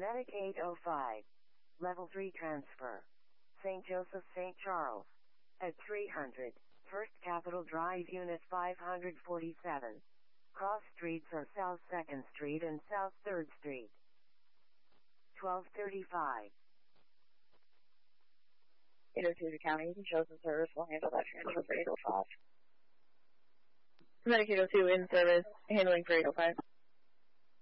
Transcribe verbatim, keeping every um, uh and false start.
Medic eight oh five. Level three transfer. Saint Joseph, Saint Charles. At three hundred, First Capitol Drive, Unit five forty-seven. Cross streets are South second Street and South third Street. twelve thirty-five. eight oh two to county, Saint Joseph service will handle that transfer for eight oh five. Medic eight oh two in service, handling for eight oh five.